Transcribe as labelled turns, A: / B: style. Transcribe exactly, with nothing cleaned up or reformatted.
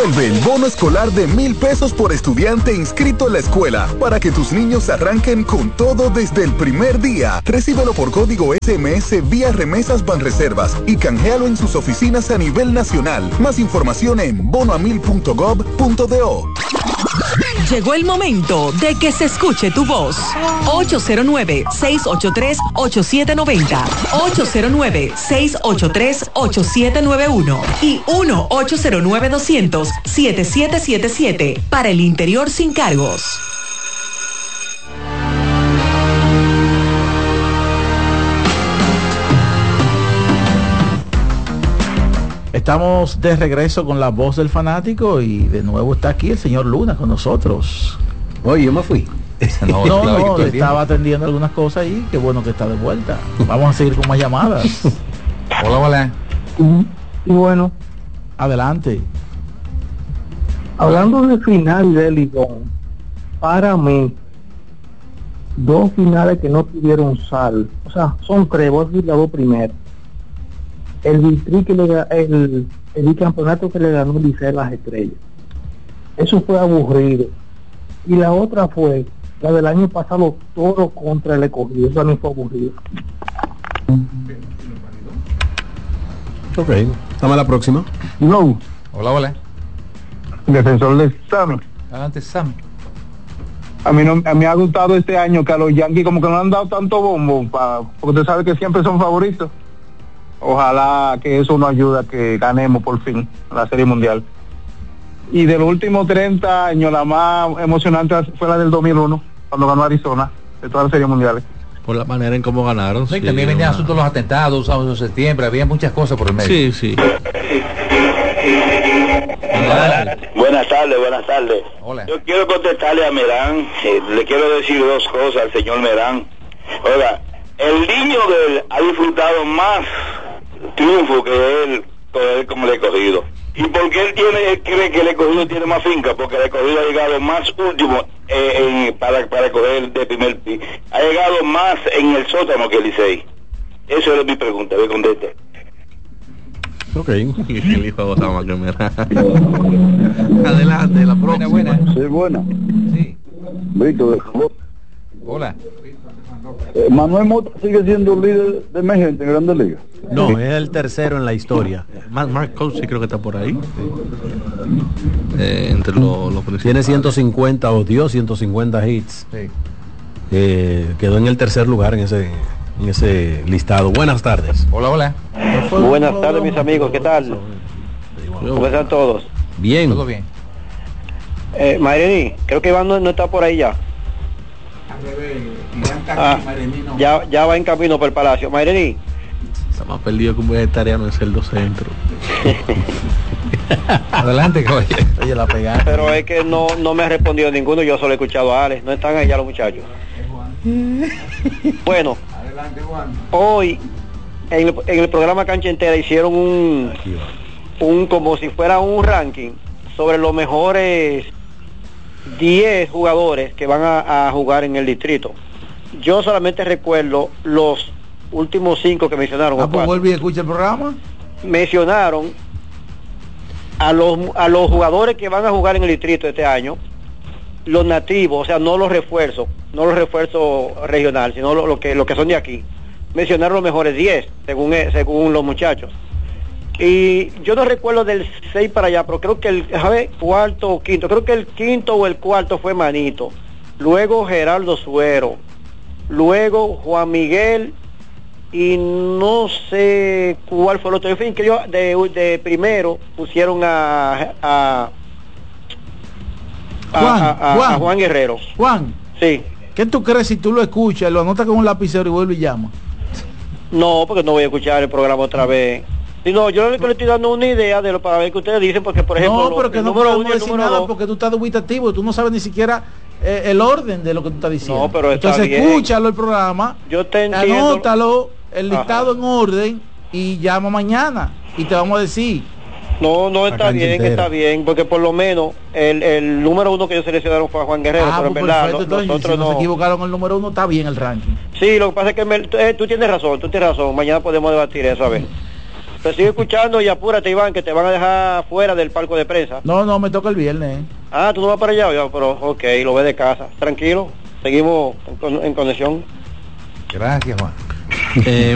A: Vuelve el bono escolar de mil pesos por estudiante inscrito en la escuela para que tus niños arranquen con todo desde el primer día. Recíbelo por código S M S vía Remesas Banreservas y canjealo en sus oficinas a nivel nacional. Más información en bono a mil punto gov punto do.
B: Llegó el momento de que se escuche tu voz. ocho cero nueve, seis ocho tres, ocho siete nueve cero, ocho cero nueve, seis ocho tres, ocho siete nueve uno y uno ocho cero nueve, doscientos, siete siete siete siete para el interior sin cargos.
C: Estamos de regreso con la voz del fanático y de nuevo está aquí el señor Luna con nosotros.
D: Oye, yo me fui.
C: No, no, no estaba atendiendo algunas cosas y qué bueno que está de vuelta. Vamos a seguir con más llamadas.
E: Hola, hola.
F: Y bueno,
C: adelante.
F: Hablando de final de Ligón, para mí, dos finales que no tuvieron sal, o sea, son tres, vos vi las dos primero. El vitri que le el, el bicampeonato que le ganó el Liceo a las Estrellas. Eso fue aburrido. Y la otra fue la del año pasado, todo contra el Escogido. Eso también fue aburrido.
D: Ok, dame la próxima.
F: No.
E: Hola, hola.
F: Defensor de Sam.
E: Adelante, Sam.
F: A mí no, a mí me ha gustado este año que a los Yankees como que no han dado tanto bombo, pa, porque usted sabe que siempre son favoritos. Ojalá que eso nos ayude a que ganemos por fin la Serie Mundial. Y de los últimos treinta años, la más emocionante fue la del dos mil uno, cuando ganó Arizona, de todas las series mundiales.
G: Por la manera en cómo ganaron.
E: Sí,
G: sí,
E: también venían
G: una...
E: asuntos los atentados, once de septiembre, había muchas cosas por el medio.
G: Sí, sí.
H: Buenas tardes, buenas tardes.
E: Hola.
H: Yo quiero contestarle a Merán, eh, le quiero decir dos cosas al señor Merán. Oiga, el niño de él ha disfrutado más triunfo que él, él como le he cogido. ¿Y por qué él tiene, él cree que el escogido tiene más finca? Porque el escogido ha llegado más último eh, en, para, para coger de primer pi. Ha llegado más en el sótano que el Licey. Eso es mi pregunta, me conteste.
G: Ok. El hijo votaba más que Merán. Adelante, la próxima.
E: Buena, buena.
F: Sí, buena.
E: Sí.
F: Víctor,
E: Hola.
F: eh, Manuel Mota sigue siendo líder de emergente en Grandes Ligas.
G: No, es el tercero en la historia. Mark, Mark Coach sí creo que está por ahí. Eh, entre los lo
D: Tiene ciento cincuenta o dio ciento cincuenta hits.
E: Sí.
D: Eh, quedó en el tercer lugar en ese en ese listado. Buenas tardes.
E: Hola, hola.
I: Buenas tardes, mis amigos. ¿Qué tal? ¿Cómo están todos?
D: Bien.
E: Todo bien.
I: Eh, Mayrení, creo que Iván no, no está por ahí ya. Ah, ya, ya va en camino para el Palacio. Mayrení.
G: Está más perdido que un vegetariano en Cerdo Centro.
E: Adelante, caballero.
C: Oye, la pegaron.
I: Pero es que no, no me ha respondido ninguno. Yo solo he escuchado a Alex. No están allá los muchachos. Bueno, hoy en el, en el programa Cancha Entera hicieron un, un como si fuera un ranking sobre los mejores diez jugadores que van a, a jugar en el distrito. Yo solamente recuerdo los últimos cinco que mencionaron.
C: Ah, pues vuelve y escucha el programa.
I: Mencionaron a los a los jugadores que van a jugar en el distrito este año, los nativos, o sea, no los refuerzos, no los refuerzos regionales, sino lo, lo que lo que son de aquí. Mencionaron los mejores diez, según según los muchachos. Y yo no recuerdo del seis para allá, pero creo que el a ver, cuarto o quinto, creo que el quinto o el cuarto fue Manito. Luego Gerardo Suero. Luego Juan Miguel y no sé cuál fue el otro. En fin, que yo de, de primero pusieron a a, a,
C: Juan,
I: a, a,
C: Juan.
I: a Juan Guerrero.
C: Juan,
I: Sí.
C: ¿qué tú crees si tú lo escuchas, lo anotas con un lapicero y vuelve y llama?
I: No, porque no voy a escuchar el programa otra vez. Y no, yo le, le estoy dando una idea de lo para ver que ustedes dicen, porque por ejemplo...
C: No, pero que
I: el
C: no
I: número
C: podemos
I: uno y el
C: decir
I: número
C: nada
I: dos,
C: porque tú estás dubitativo, tú no sabes ni siquiera eh, el orden de lo que tú estás diciendo.
I: No, pero está
C: entonces
I: bien.
C: escúchalo el programa,
I: yo te entiendo.
C: anótalo, el listado
I: Ajá.
C: en orden y llama mañana y te vamos a decir.
I: No, no está
D: Cancha
I: bien,
D: Entera.
I: está bien, porque por lo menos el, el número uno que ellos seleccionaron fue a Juan Guerrero,
C: Ah,
I: pero en
C: pues
I: verdad
C: perfecto,
I: lo-
C: entonces,
I: nosotros
C: si no
I: no.
C: se equivocaron el número uno, está bien el ranking.
I: Sí, lo que pasa es que me- eh, tú tienes razón, tú tienes razón. Mañana podemos debatir eso, a ver. Te sigo escuchando y apúrate, Iván, que te van a dejar fuera del palco de prensa.
C: No, no, me toca el viernes.
I: Ah, tú no vas para allá, ya, pero ok, lo ves de casa. Tranquilo, seguimos en, con- en conexión.
E: Gracias, Juan.
G: Eh,